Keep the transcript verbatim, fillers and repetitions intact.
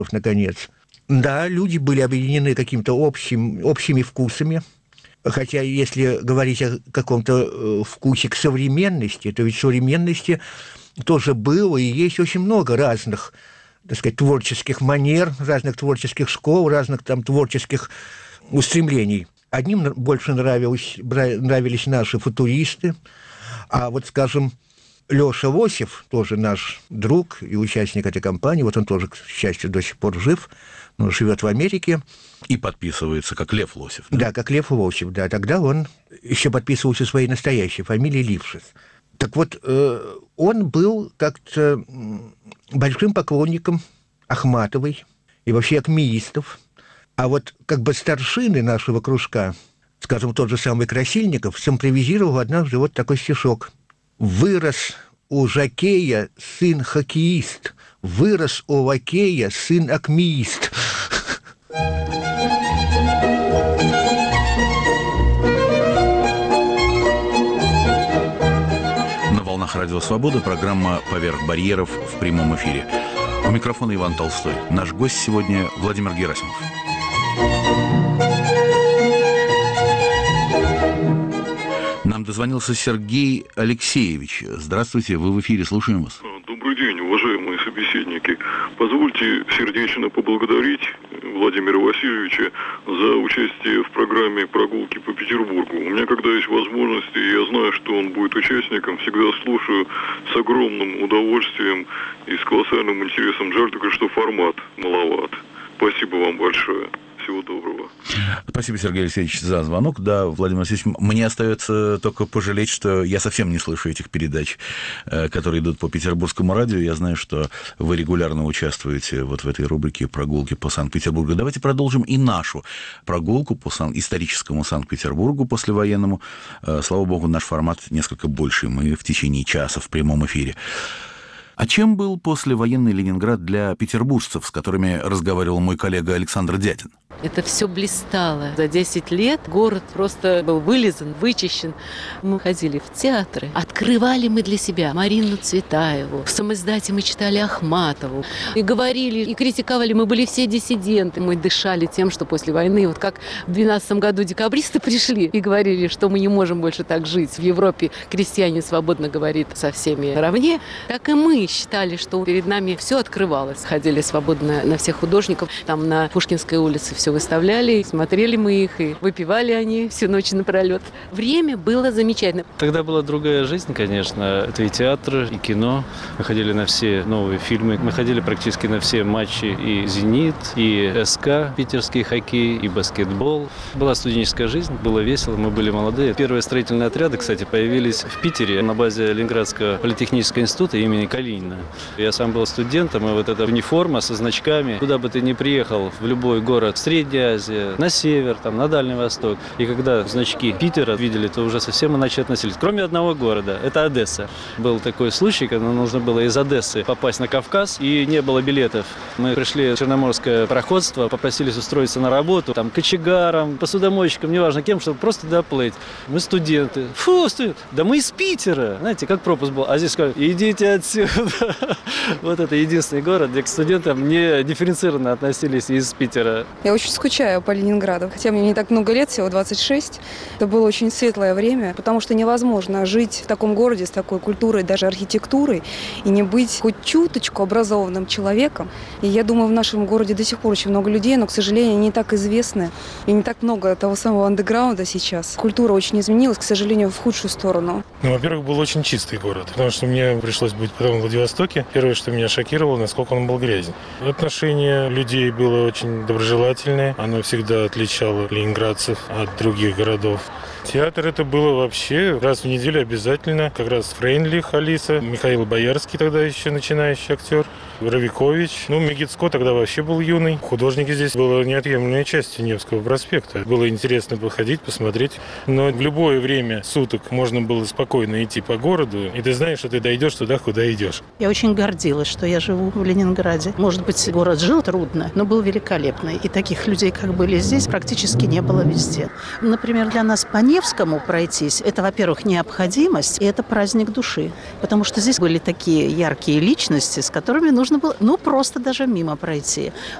наконец. Да, люди были объединены какими-то общим, общими вкусами. Хотя, если говорить о каком-то вкусе к современности, то ведь в современности тоже было и есть очень много разных, так сказать, творческих манер, разных творческих школ, разных там творческих устремлений. Одним больше нравились, нравились наши футуристы, а вот, скажем, Лёша Лосев, тоже наш друг и участник этой компании, вот он тоже, к счастью, до сих пор жив, но живет в Америке. И подписывается как Лев Лосев. Да, да как Лев Лосев, да. Тогда он еще подписывался своей настоящей фамилией Лившиц. Так вот, э, он был как-то большим поклонником Ахматовой и вообще акмеистов. А вот как бы старшины нашего кружка, скажем, тот же самый Красильников, симпровизировал однажды вот такой стишок. «Вырос у жокея сын хоккеист, вырос у лакея сын акмеист». На волнах Радио Свобода программа «Поверх барьеров» в прямом эфире. У микрофона Иван Толстой. Наш гость сегодня Владимир Герасимов. Нам дозвонился Сергей Алексеевич. Здравствуйте, вы в эфире, слушаем вас. Добрый день, уважаемые собеседники. Позвольте сердечно поблагодарить Владимира Васильевича за участие в программе «Прогулки по Петербургу». У меня, когда есть возможность, и я знаю, что он будет участником, всегда слушаю с огромным удовольствием и с колоссальным интересом. Жаль только, что формат маловат. Спасибо вам большое. Всего доброго. Спасибо, Сергей Алексеевич, за звонок. Да, Владимир Васильевич, мне остается только пожалеть, что я совсем не слышу этих передач, которые идут по петербургскому радио. Я знаю, что вы регулярно участвуете вот в этой рубрике «Прогулки по Санкт-Петербургу». Давайте продолжим и нашу прогулку по сан... историческому Санкт-Петербургу послевоенному. Слава богу, наш формат несколько больше. Мы в течение часа в прямом эфире. А чем был послевоенный Ленинград для петербуржцев, с которыми разговаривал мой коллега Александр Дятин? Это все блистало. За десять лет город просто был вылизан, вычищен. Мы ходили в театры. Открывали мы для себя Марину Цветаеву. В самоиздате мы читали Ахматову. И говорили, и критиковали. Мы были все диссиденты. Мы дышали тем, что после войны, вот как в двенадцатом году декабристы пришли и говорили, что мы не можем больше так жить. В Европе крестьяне свободно говорит со всеми наравне. Так и мы считали, что перед нами все открывалось. Ходили свободно на всех художников. Там на Пушкинской улице все выставляли, смотрели мы их, и выпивали они всю ночь напролет. Время было замечательно. Тогда была другая жизнь, конечно. Это и театр, и кино. Мы ходили на все новые фильмы. Мы ходили практически на все матчи и «Зенит», и СК, питерский хоккей, и баскетбол. Была студенческая жизнь, было весело, мы были молодые. Первые строительные отряды, кстати, появились в Питере на базе Ленинградского политехнического института имени Калинина. Я сам был студентом, и вот эта униформа со значками, куда бы ты ни приехал, в любой город, Средняя Азия, на север, там, на Дальний Восток. И когда значки Питера видели, то уже совсем иначе относились. Кроме одного города, это Одесса. Был такой случай, когда нужно было из Одессы попасть на Кавказ, и не было билетов. Мы пришли в Черноморское пароходство, попросились устроиться на работу, там, кочегаром, посудомойщиком, неважно кем, чтобы просто доплыть. Мы студенты. Фу, студенты, да мы из Питера. Знаете, как пропуск был. А здесь сказали, идите отсюда. Вот это единственный город, где к студентам не дифференцированно относились из Питера. Я очень скучаю по Ленинграду, хотя мне не так много лет, всего двадцать шесть. Это было очень светлое время, потому что невозможно жить в таком городе с такой культурой, даже архитектурой, и не быть хоть чуточку образованным человеком. И я думаю, в нашем городе до сих пор очень много людей, но, к сожалению, не так известны, и не так много того самого андеграунда сейчас. Культура очень изменилась, к сожалению, в худшую сторону. Ну, во-первых, был очень чистый город, потому что мне пришлось быть потом в Владивостоке. Первое, что меня шокировало, насколько он был грязен. Отношение людей было очень доброжелательное. Оно всегда отличало ленинградцев от других городов. Театр это было вообще раз в неделю обязательно. Как раз Фрейндлих Алиса, Михаил Боярский тогда еще начинающий актер, Равикович. Ну, Мегицко тогда вообще был юный. Художники здесь было неотъемлемой частью Невского проспекта. Было интересно походить, посмотреть. Но в любое время суток можно было спокойно идти по городу, и ты знаешь, что ты дойдешь туда, куда идешь. Я очень гордилась, что я живу в Ленинграде. Может быть, город жил трудно, но был великолепный. И таких таких людей, как были здесь, практически не было везде. Например, для нас по Невскому пройтись – это, во-первых, необходимость, и это праздник души. Потому что здесь были такие яркие личности, с которыми нужно было, ну, просто даже мимо пройти.